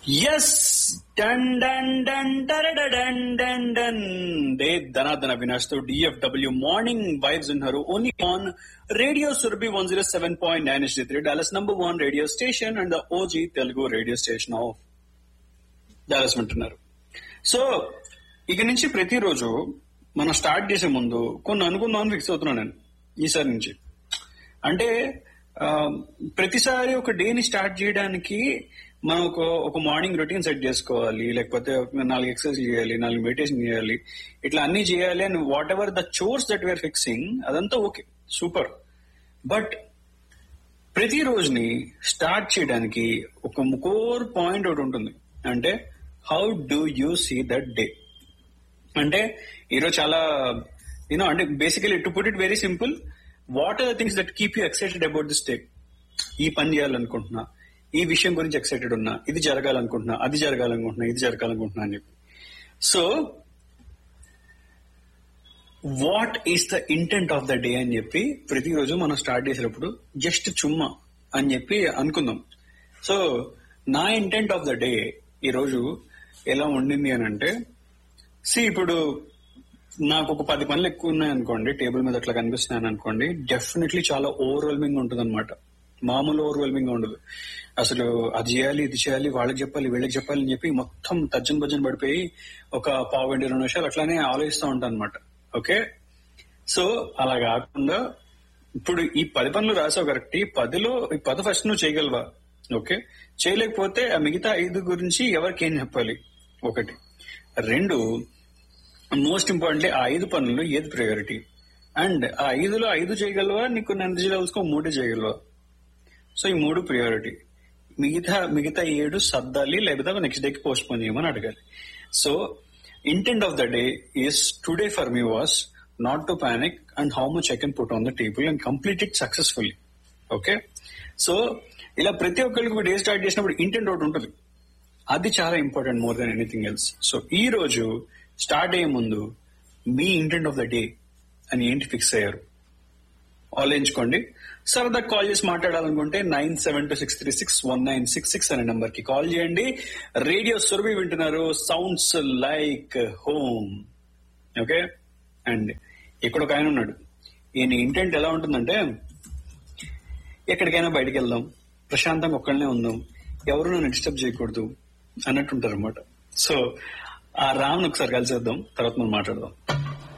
Yes, dun dun dun dun dun dun dun. They Dhanadhan Avinash to DFW Morning Vibes in Haru only on Radio Surabhi 107.9 HD3, Dallas #1 radio station and the OG Telugu radio station of Dallas వింటున్నారు. So ఇక నుంచి ప్రతిరోజు మనం start చేసే ముందు కొన్ని అనుకుందామని fix అవుతున్నాను నేను ఈసారి నుంచి. అంటే ప్రతిసారి ఒక డేని స్టార్ట్ చేయడానికి మనం ఒక మార్నింగ్ రొటీన్ సెట్ చేసుకోవాలి, లేకపోతే 4 ఎక్సర్సైజ్ చేయాలి, 4 మెడిటేషన్ చేయాలి, ఇట్లా అన్ని చేయాలి. And what ever the chores that we are fixing అదంతా ఓకే, సూపర్. బట్ ప్రతి రోజుని స్టార్ట్ చేయడానికి ఒక కోర్ పాయింట్ ఒకటి ఉంటుంది. అంటే how do you see that day. అంటే ఈరోజు చాలా అంటే basically to put it very simple, what are the things that keep you excited about this day. ఈ పని చేయాలనుకుంటున్నా, ఈ విషయం గురించి ఎక్సైటెడ్ ఉన్నా, ఇది జరగాలనుకుంటున్నా, అది జరగాలనుకుంటున్నా, ఇది జరగాలనుకుంటున్నా అని చెప్పి. So what is the intent of the day అని చెప్పి ప్రతిరోజు మనం స్టార్ట్ చేసేటప్పుడు జస్ట్ చుమ్మా అని చెప్పి అనుకుందాం. సో నా ఇంటెంట్ ఆఫ్ ద డే ఈరోజు ఎలా ఉండింది అని అంటే, ఇప్పుడు నాకు ఒక 10 పనులు ఎక్కువ ఉన్నాయనుకోండి, టేబుల్ మీద అట్లా కనిపిస్తున్నాయని అనుకోండి, డెఫినెట్లీ చాలా ఓవర్వెల్మింగ్ ఉంటుంది అనమాట. మామూలు ఓవర్వెల్మింగ్ ఉండదు. అసలు అది చేయాలి, ఇది చేయాలి, వాళ్ళకి చెప్పాలి, వీళ్ళకి చెప్పాలి అని చెప్పి మొత్తం తర్జన భర్జన పడిపోయి ఒక 15-20 నిమిషాలు అట్లానే ఆలోచిస్తూ ఉంటాను అనమాట. ఓకే, సో అలా కాకుండా ఇప్పుడు ఈ 10 పనులు రాసావు కరెక్ట్, ఈ 10 ఫస్ట్ నువ్వు చేయగలవా? ఓకే, చేయలేకపోతే ఆ మిగతా 5 గురించి ఎవరికి ఏం చెప్పాలి? 1. 2, మోస్ట్ ఇంపార్టెంట్లీ ఆ 5 పనులు ఏది ప్రయారిటీ? అండ్ ఆ 5లో 5 చేయగలవా? నీకు ఎనర్జీ లెవెల్స్ 3 చేయగలవా? సో ఈ 3 ప్రియారిటీ. మిగతా 7 సర్దాలి, లేకపోతే నెక్స్ట్ డేకి పోస్ట్ పోన్ చేయమని అడగాలి. So intent of the day is today for me was not to panic and how much I can put on the table and complete it successfully. Okay, so ఇలా ప్రతి ఒక్కరికి day start చేసినప్పుడు intent ఒకటి ఉంటుంది. అది చాలా important more than anything else. So ఈ రోజు స్టార్ట్ అయ్యే ముందు మీ ఇంటెంట్ ఆఫ్ ద డే అని ఏంటి ఫిక్స్ అయ్యారు ఆలోచించుకోండి. సరదా కాల్ చేసి మాట్లాడాలనుకుంటే 9726361966 అనే నంబర్ కి కాల్ చేయండి. రేడియో సురభి వింటున్నారు, sounds like home. Okay, and ఇక్కడ ఒక ఆయన ఉన్నాడు, ఈయన ఇంటెంట్ ఎలా ఉంటుందంటే, ఎక్కడికైనా బయటకు వెళ్దాం, ప్రశాంతంగా ఒక్కళ్ళనే ఉందాం, ఎవరు నన్ను డిస్టర్బ్ చేయకూడదు అన్నట్టుంటారు అనమాట. సో ఆ రామ్ను ఒకసారి కలిసేద్దాం, తర్వాత మనం మాట్లాడదాం.